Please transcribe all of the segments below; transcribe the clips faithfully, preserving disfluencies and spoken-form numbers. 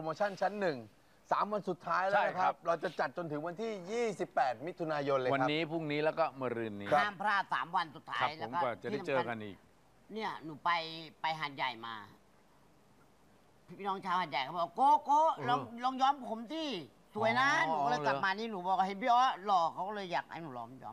โมชั่นชั้นหนึ่งสามวันสุดท้ายแล้วนะครับเราจะจัดจนถึงวันที่ยี่สิบแปดมิถุนายนเลยครับวันนี้พรุ่งนี้แล้วก็มะรืนนี้ห้ามพลาดสามวันสุดท้ายแล้วก็จะได้เจอกันอีกเนี่ยหนูไปไปหาดใหญ่มาพี่น้องชาวหาดใหญ่เขาบอกโก้โก้ลองลองย้อมผมที่สวยนะหนูก็เลยกลับมานี่หนูบอกเห็นพี่อ้อหล่อเขาเลยอยากให้หนูย้อมย้อม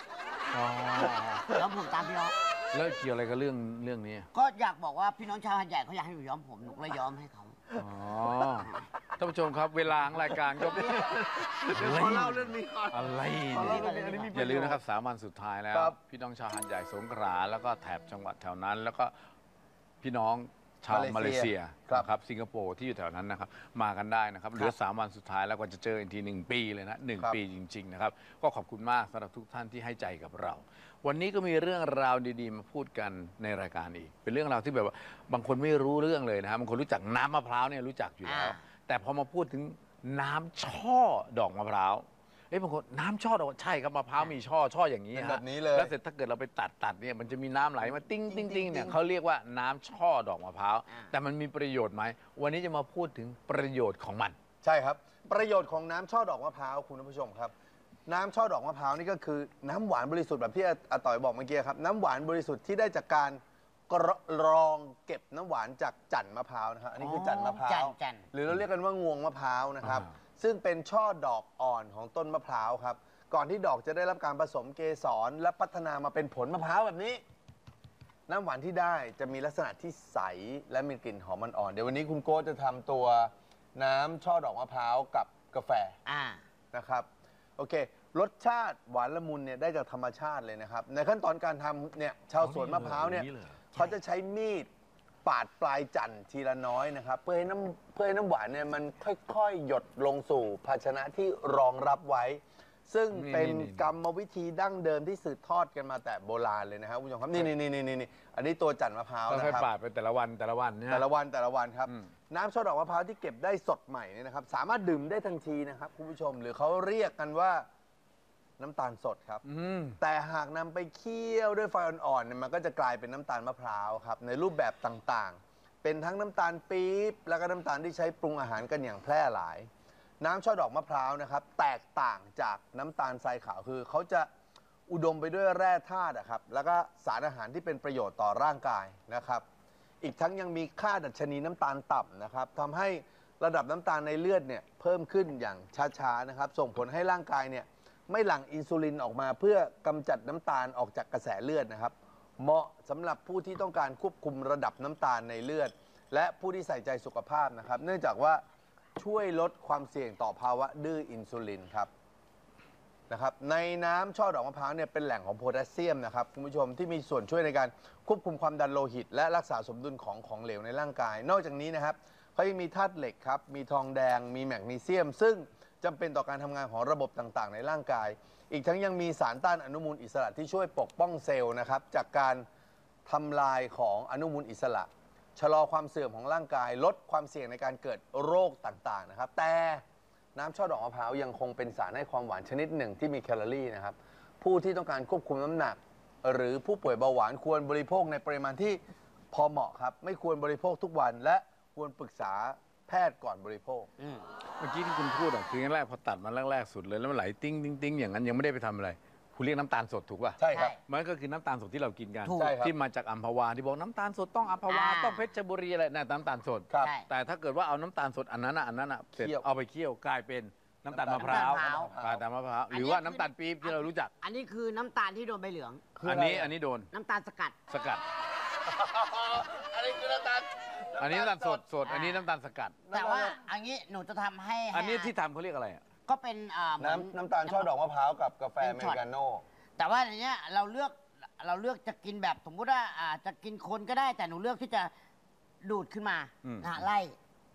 ย้อมผมตามพี่อ้อแล้วเกี่ยวอะไรกับเรื่องเรื่องนี้ก็อยากบอกว่าพี่น้องชาวหาดใหญ่เขาอยากให้หนูย้อมผมหนูก็เลยย้อมให้เขาอ๋อท่านผู้ชมครับเวลาของรายการก็ขอเล่าเรื่องนี้ก่อนอะไรอย่าลืมนะครับสามวันสุดท้ายแล้วพี่น้องชาวหาดใหญ่สงขลาแล้วก็แถบจังหวัดแถวนั้นแล้วก็พี่น้องชาวมาเลเซียครับสิงคโปร์ที่อยู่แถวนั้นนะครับมากันได้นะครับเหลือสามวันสุดท้ายแล้วก็จะเจออีกทีหนึ่งปีเลยนะหนึ่งปีจริงๆนะครับก็ขอบคุณมากสำหรับทุกท่านที่ให้ใจกับเราวันนี้ก็มีเรื่องราวดีๆมาพูดกันในรายการอีกเป็นเรื่องราวที่แบบว่าบางคนไม่รู้เรื่องเลยนะครับบางคนรู้จักน้ำมะพร้าวเนี่ยรู้จักอยู่แล้วแต่พอมาพูดถึงน้ำช่อดอกมะพร้าวเอ้ยบางคนน้ำช่อดอกใช่ครับมะพร้าวมีช่อช่ออย่างนี้ฮะแบบนี้เลยแล้วเสร็จถ้าเกิดเราไปตัดตัดเนี่ยมันจะมีน้ำไหลมาติ้งติ้งติ้งเนี่ยเขาเรียกว่าน้ำช่อดอกมะพร้าวแต่มันมีประโยชน์ไหมวันนี้จะมาพูดถึงประโยชน์ของมันใช่ครับประโยชน์ของน้ำช่อดอกมะพร้าวคุณผู้ชมครับน้ำช่อดอกมะพร้าวนี่ก็คือน้ำหวานบริสุทธิ์แบบที่อาต่อยบอกเมื่อกี้ครับน้ำหวานบริสุทธิ์ที่ได้จากการกรองเก็บน้ำหวานจากจันทร์มะพร้าวนะครับอันนี้คือจันทร์มะพร้าวหรือเราเรียกกันว่างวงมะพร้าวนะครับซึ่งเป็นช่อดอกอ่อนของต้นมะพร้าวครับก่อนที่ดอกจะได้รับการผสมเกสรและพัฒนามาเป็นผลมะพร้าวแบบนี้น้ำหวานที่ได้จะมีลักษณะที่ใสและมีกลิ่นหอมอ่อนๆเดี๋ยววันนี้คุณโก้จะทำตัวน้ำช่อดอกมะพร้าวกับกาแฟนะครับโอเครสชาติหวานละมุนเนี่ยได้จากธรรมชาติเลยนะครับในขั้นตอนการทำเนี่ยชาวสวนมะพร้าวเนี่ยเขาจะใช้มีดปาดปลายจันทร์ทีละน้อยนะครับเพื่อให้น้ำเพื่อให้น้ำหวานเนี่ยมันค่อยๆหยดลงสู่ภาชนะที่รองรับไว้ซึ่งเป็นกรรมวิธีดั้งเดิมที่สืบทอดกันมาแต่โบราณเลยนะครับคุณผู้ชมครับนี่นี่นี่นี่นี่อันนี้ตัวจันทร์มะพร้าวนะครับปาดไปแต่ละวันแต่ละวันแต่ละวันแต่ละวันครับน้ำช่อดอกมะพร้าวที่เก็บได้สดใหม่เนี่ยนะครับสามารถดื่มได้ทันทีนะครับคุณผู้ชมหรือเขาเรียกกันว่าน้ำตาลสดครับแต่หากนำไปเคี่ยวด้วยไฟอ่อนๆเนี่ยมันก็จะกลายเป็นน้ำตาลมะพร้าวครับในรูปแบบต่างๆเป็นทั้งน้ำตาลปี๊บแล้วก็น้ำตาลที่ใช้ปรุงอาหารกันอย่างแพร่หลายน้ำช่อดอกมะพร้าวนะครับแตกต่างจากน้ำตาลทรายขาวคือเขาจะอุดมไปด้วยแร่ธาตุครับแล้วก็สารอาหารที่เป็นประโยชน์ต่อร่างกายนะครับอีกทั้งยังมีค่าดัชนีน้ำตาลต่ำนะครับทำให้ระดับน้ำตาลในเลือดเนี่ยเพิ่มขึ้นอย่างช้าๆนะครับส่งผลให้ร่างกายเนี่ยไม่หลั่งอินซูลินออกมาเพื่อกำจัดน้ำตาลออกจากกระแสเลือดนะครับเหมาะสำหรับผู้ที่ต้องการควบคุมระดับน้ำตาลในเลือดและผู้ที่ใส่ใจสุขภาพนะครับเนื่องจากว่าช่วยลดความเสี่ยงต่อภาวะดื้ออินซูลินครับนะครับในน้ำช่อดอกมะพร้าวเนี่ยเป็นแหล่งของโพแทสเซียมนะครับคุณผู้ชมที่มีส่วนช่วยในการควบคุมความดันโลหิตและรักษาสมดุลของของเหลวในร่างกายนอกจากนี้นะครับเขายังมีธาตุเหล็กครับมีทองแดงมีแมกนีเซียมซึ่งจำเป็นต่อการทำงานของระบบต่างๆในร่างกายอีกทั้งยังมีสารต้านอนุมูลอิสระที่ช่วยปกป้องเซลล์นะครับจากการทำลายของอนุมูลอิสระชะลอความเสื่อมของร่างกายลดความเสี่ยงในการเกิดโรคต่างๆนะครับแต่น้ำช่อดอกมะพร้าวยังคงเป็นสารให้ความหวานชนิดหนึ่งที่มีแคลอรี่นะครับผู้ที่ต้องการควบคุมน้ำหนักหรือผู้ป่วยเบาหวานควรบริโภคในปริมาณที่พอเหมาะครับไม่ควรบริโภคทุกวันและควรปรึกษาแพทย์ก่อนบริโภคเมื่อกี้ที่คุณพูดอ่ะคือแรกพอตัดมาแรกๆสุดเลยแล้วมันไหลติ้งติ้งติ้งอย่างนั้นยังไม่ได้ไปทำอะไรคุณเรียกน้ำตาลสดถูกป่ะใช่ครับมันก็คือน้ำตาลสดที่เรากินกันที่มาจากอัมพวาที่บอกน้ำตาลสดต้องอัมพวาต้องเพชรบุรีอะไรน่ะน้ำตาลสดแต่ถ้าเกิดว่าเอาน้ำตาลสดอันนั้นอ่ะอันนั้นอ่ะเสร็จเอาไปเคี่ยวกลายเป็นน้ำตาลมะพร้าวกลายเป็นมะพร้าวหรือว่าน้ำตาลปี๊บที่เรารู้จักอันนี้คือน้ำตาลที่โดนใบเหลืองอันนี้อันนี้โดนน้ำตาลสกัดสกัดอันนี้คือน้ำตาลอันนี้น้ำตาลสดสดอันนี้น้ำตาลสกัดแต่ว่าอันนี้หนูจะทำให้อันนี้ที่ทำเขาเรียกอะไรอ่ะก็เป็นน้ำน้ำตาลช่อดอกมะพร้าวกับกาแฟอเมริกาโน่แต่ว่าอันนี้เราเลือกเราเลือกจะกินแบบสมมุติว่าจะกินคนก็ได้แต่หนูเลือกที่จะดูดขึ้นมาไล่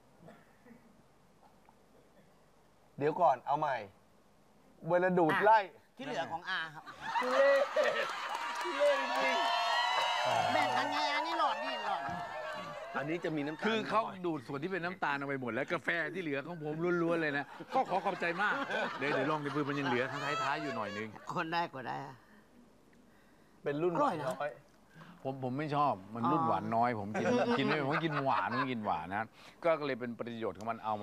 เดี๋ยวก่อนเอาใหม่เวลาดูดไล่ที่เหลือของอาครับเล่เล่จริงแบ่งกันไงอันนี้หลอดนี่หลอดอันนี้จะมีน้ำตาลคือเขาดูดส่วนที่เป็นน้ำตาลเอาไปหมดแล้วกาแฟที่เหลือของผมล้วนๆเลยนะก็ขอขอบใจมากเดี๋ยวเดี๋ยวลองในพื้นมันยังเหลือทางท้ายๆอยู่หน่อยนึงคนได้ก็ได้เป็นรุ่นหวานน้อยผมผมไม่ชอบมันรุ่นหวานน้อยผมกินกินไม่ผมกินหวานไม่กินหวานนะก็เลยเป็นประโยชน์ของมันเอา